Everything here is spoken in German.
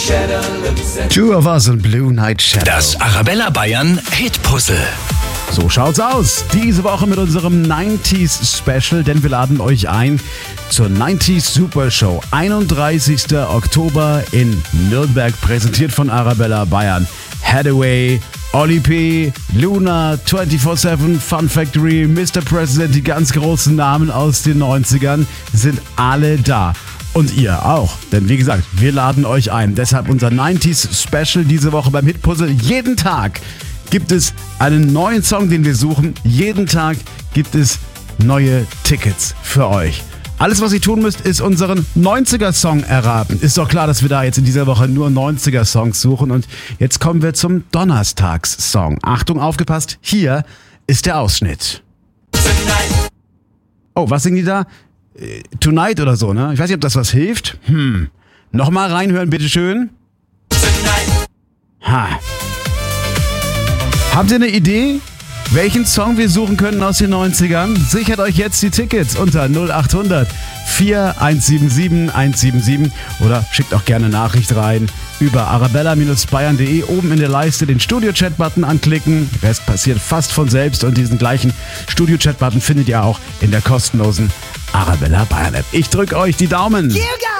Two of Us und Blue Night Shadow. Das Arabella Bayern Hitpuzzle. So schaut's aus. Diese Woche mit unserem 90s Special, denn wir laden euch ein zur 90s Super Show. 31. Oktober in Nürnberg, präsentiert von Arabella Bayern. Hathaway, Oli P., Luna, 24/7, Fun Factory, Mr. President, die ganz großen Namen aus den 90ern sind alle da. Und ihr auch. Denn wie gesagt, wir laden euch ein. Deshalb unser 90s Special diese Woche beim Hitpuzzle. Jeden Tag gibt es einen neuen Song, den wir suchen. Jeden Tag gibt es neue Tickets für euch. Alles, was ihr tun müsst, ist unseren 90er-Song erraten. Ist doch klar, dass wir da jetzt in dieser Woche nur 90er-Songs suchen. Und jetzt kommen wir zum Donnerstags-Song. Achtung, aufgepasst, hier ist der Ausschnitt. Oh, was singen die da? Tonight oder so, ne? Ich weiß nicht, ob das was hilft. Nochmal reinhören, bitteschön. Habt ihr eine Idee, welchen Song wir suchen können aus den 90ern? Sichert euch jetzt die Tickets unter 0800 4177 177 oder schickt auch gerne Nachricht rein über arabella-bayern.de. Oben in der Leiste den Studio-Chat-Button anklicken. Der Rest passiert fast von selbst und diesen gleichen Studio-Chat-Button findet ihr auch in der kostenlosen Arabella Bayern App. Ich drücke euch die Daumen. You got